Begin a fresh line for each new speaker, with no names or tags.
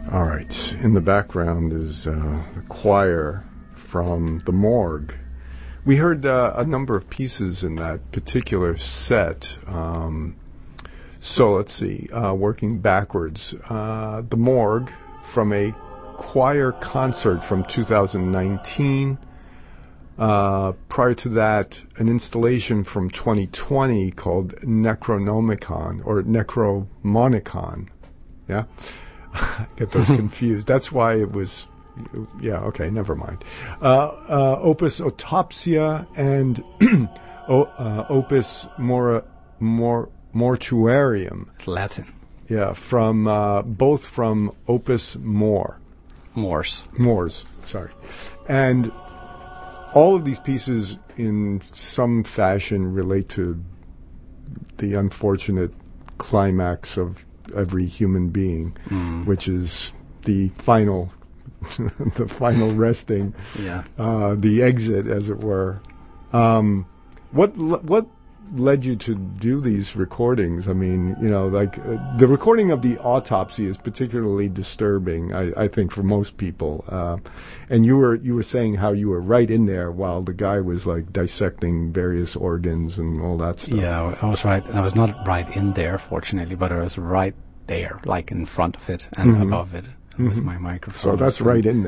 All right. In the background is the choir from the Morgue. We heard a number of pieces in that particular set. So let's see, working backwards. The Morgue from a choir concert from 2019. Prior to that, an installation from 2020 called Necronomicon, or Necromonicon. Yeah? Get those confused. That's why it was... Yeah, okay, never mind. Opus Autopsia and Opus Mortuarium.
It's Latin.
Yeah, from both from Opus
Mors,
sorry. And all of these pieces in some fashion relate to the unfortunate climax of every human being, which is the final the final resting, the exit, as it were. What led you to do these recordings? I mean, the recording of the autopsy is particularly disturbing, I think, for most people. And you were saying how you were right in there while the guy was like dissecting various organs and all that stuff.
Yeah, I was right. I was not right in there, fortunately, but I was right there, like in front of it and above it with my microphone.
So that's right in there.